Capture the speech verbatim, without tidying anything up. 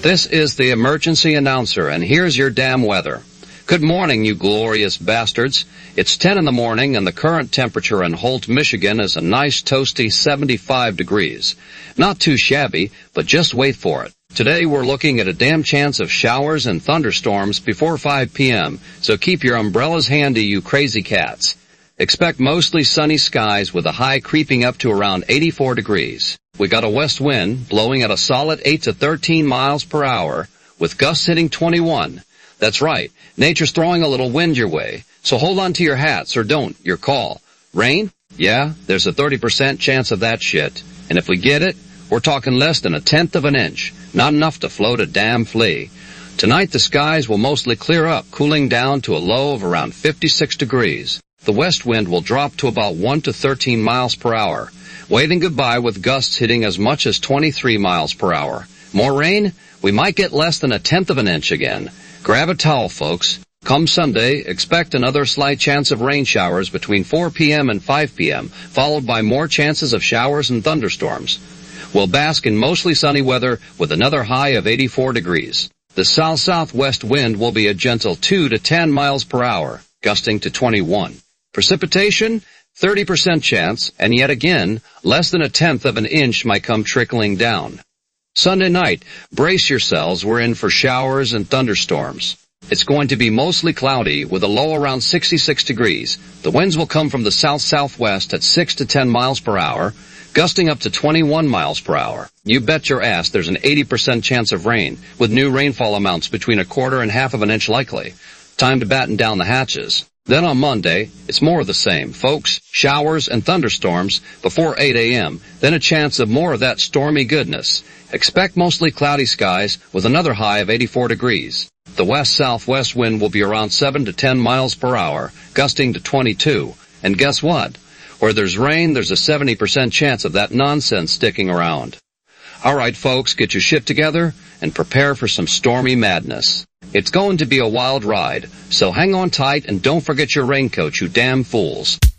This is the emergency announcer, and here's your damn weather. Good morning, you glorious bastards. It's ten in the morning, and the current temperature in Holt, Michigan is a nice toasty seventy-five degrees. Not too shabby, but just wait for it. Today we're looking at a damn chance of showers and thunderstorms before five p m, so keep your umbrellas handy, you crazy cats. Expect mostly sunny skies with a high creeping up to around eighty-four degrees. We got a west wind blowing at a solid eight to thirteen miles per hour with gusts hitting twenty-one. That's right, nature's throwing a little wind your way, so hold on to your hats or don't, your call. Rain? Yeah, there's a thirty percent chance of that shit. And if we get it, we're talking less than a tenth of an inch, not enough to float a damn flea. Tonight the skies will mostly clear up, cooling down to a low of around fifty-six degrees. The west wind will drop to about one to thirteen miles per hour, waving goodbye with gusts hitting as much as twenty-three miles per hour. More rain? We might get less than a tenth of an inch again. Grab a towel, folks. Come Sunday, expect another slight chance of rain showers between four p m and five p m, followed by more chances of showers and thunderstorms. We'll bask in mostly sunny weather with another high of eighty-four degrees. The south-southwest wind will be a gentle two to ten miles per hour, gusting to twenty-one. Precipitation, thirty percent chance, and yet again, less than a tenth of an inch might come trickling down. Sunday night, brace yourselves, we're in for showers and thunderstorms. It's going to be mostly cloudy with a low around sixty-six degrees. The winds will come from the south-southwest at six to ten miles per hour, gusting up to twenty-one miles per hour. You bet your ass there's an eighty percent chance of rain, with new rainfall amounts between a quarter and half of an inch likely. Time to batten down the hatches. Then on Monday, it's more of the same, folks. Showers and thunderstorms before eight a m, then a chance of more of that stormy goodness. Expect mostly cloudy skies with another high of eighty-four degrees. The west-southwest wind will be around seven to ten miles per hour, gusting to twenty-two. And guess what? Where there's rain, there's a seventy percent chance of that nonsense sticking around. All right, folks, get your shit together and prepare for some stormy madness. It's going to be a wild ride, so hang on tight and don't forget your raincoat, you damn fools.